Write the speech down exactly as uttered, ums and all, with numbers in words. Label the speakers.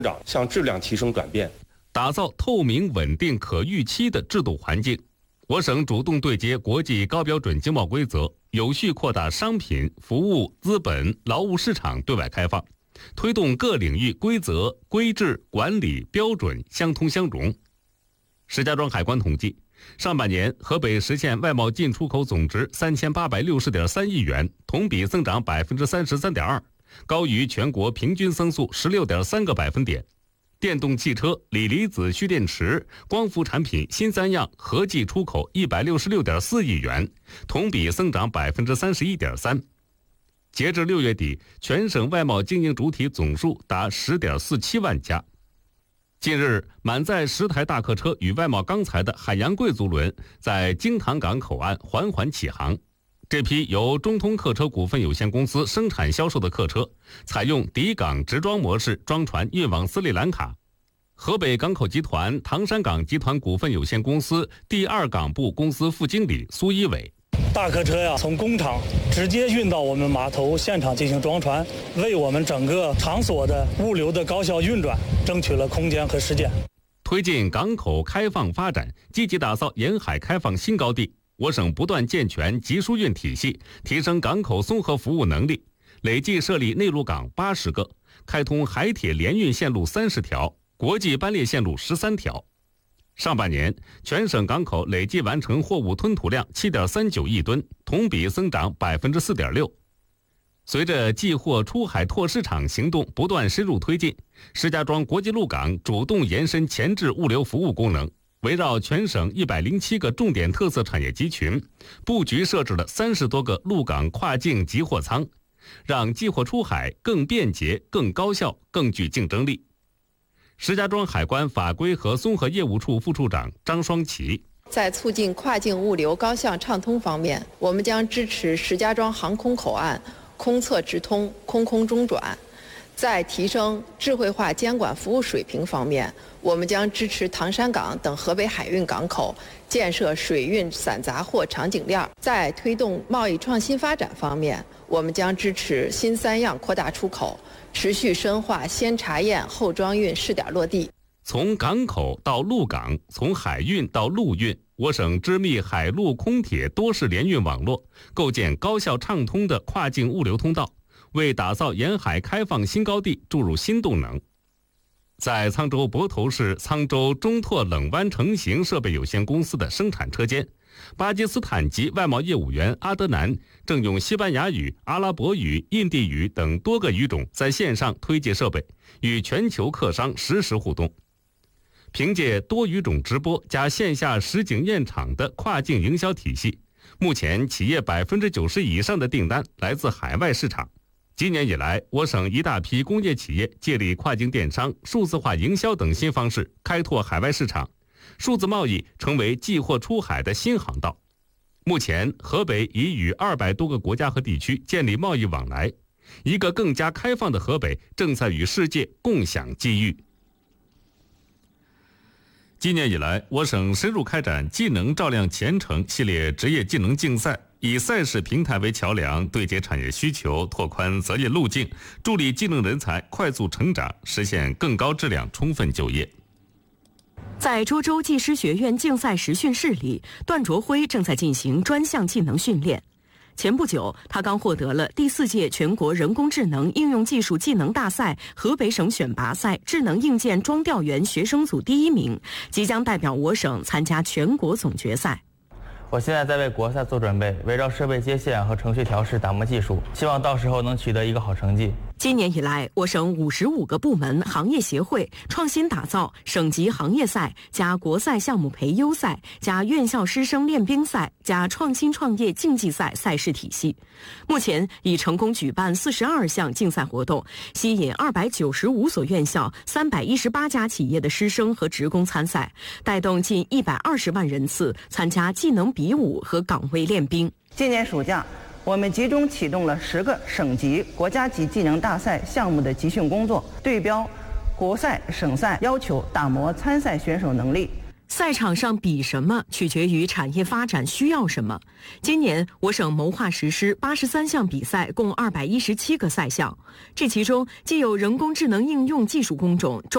Speaker 1: 长向质量提升转变，
Speaker 2: 打造透明、稳定、可预期的制度环境。我省主动对接国际高标准经贸规则，有序扩大商品、服务、资本、劳务市场对外开放，推动各领域规则、规制、管理标准相通相融。石家庄海关统计，上半年河北实现外贸进出口总值三千八百六十点三亿元，同比增长百分之三十三点二，高于全国平均增速十六点三个百分点。电动汽车、锂离子蓄电池、光伏产品新三样合计出口一百六十六点四亿元，同比增长百分之三十一点三。截至六月底，全省外贸经营主体总数达十点四七万家。近日，满载十台大客车与外贸钢材的海洋贵族轮在京塘港口岸缓缓起航。这批由中通客车股份有限公司生产销售的客车，采用抵港直装模式装船运往斯里兰卡。河北港口集团唐山港集团股份有限公司第二港部公司副经理苏一伟：
Speaker 3: 大客车呀，从工厂直接运到我们码头现场进行装船，为我们整个场所的物流的高效运转争取了空间和时间。
Speaker 2: 推进港口开放发展，积极打造沿海开放新高地。我省不断健全集疏运体系，提升港口综合服务能力，累计设立内陆港八十个，开通海铁联运线路三十条，国际班列线路十三条。上半年，全省港口累计完成货物吞吐量七点三九亿吨，同比增长百分之四点六。随着寄货出海拓市场行动不断深入推进，石家庄国际陆港主动延伸前置物流服务功能。围绕全省一百零七个重点特色产业集群，布局设置了三十多个陆港跨境集货仓，让寄货出海更便捷、更高效、更具竞争力。石家庄海关法规和综合业务处副处长张双奇：
Speaker 4: 在促进跨境物流高效畅通方面，我们将支持石家庄航空口岸空侧直通、空空中转。在提升智慧化监管服务水平方面，我们将支持唐山港等河北海运港口建设水运散杂货场景链。在推动贸易创新发展方面，我们将支持新三样扩大出口，持续深化先查验后装运试点落地。
Speaker 2: 从港口到陆港，从海运到陆运，我省织密海陆空铁多式联运网络，构建高效畅通的跨境物流通道，为打造沿海开放新高地注入新动能。在沧州泊头市沧州中拓冷湾成型设备有限公司的生产车间，巴基斯坦籍外贸业务员阿德南正用西班牙语、阿拉伯语、印地语等多个语种在线上推介设备，与全球客商实时互动。凭借多语种直播加线下实景验厂的跨境营销体系，目前企业百分之九十以上的订单来自海外市场。今年以来，我省一大批工业企业借力跨境电商、数字化营销等新方式开拓海外市场，数字贸易成为寄货出海的新航道。目前，河北已与二百多个国家和地区建立贸易往来，一个更加开放的河北正在与世界共享机遇。今年以来，我省深入开展技能照亮前程系列职业技能竞赛，以赛事平台为桥梁，对接产业需求，拓宽择业路径，助力技能人才快速成长，实现更高质量充分就业。
Speaker 5: 在涿州技师学院竞赛实训室里，段卓辉正在进行专项技能训练。前不久，他刚获得了第四届全国人工智能应用技术技能大赛河北省选拔赛智能硬件装调员学生组第一名，即将代表我省参加全国总决赛。
Speaker 6: 我现在在为国赛做准备，围绕设备接线和程序调试打磨技术，希望到时候能取得一个好成绩。
Speaker 5: 今年以来，我省五十五个部门行业协会创新打造省级行业赛加国赛项目培优赛加院校师生练兵赛加创新创业竞技赛赛事体系，目前已成功举办四十二项竞赛活动，吸引二百九十五所院校、三百一十八家企业的师生和职工参赛，带动近一百二十万人次参加技能比武和岗位练兵。
Speaker 7: 今年暑假，我们集中启动了十个省级、国家级技能大赛项目的集训工作，对标国赛、省赛，要求打磨参赛选手能力。
Speaker 5: 赛场上比什么，取决于产业发展需要什么。今年我省谋划实施八十三项比赛，共二百一十七个赛项，这其中既有人工智能应用技术工种。